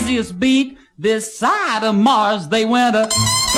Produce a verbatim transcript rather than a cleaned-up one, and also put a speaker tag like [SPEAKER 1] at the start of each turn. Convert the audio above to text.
[SPEAKER 1] craziest beat this side of Mars. They went a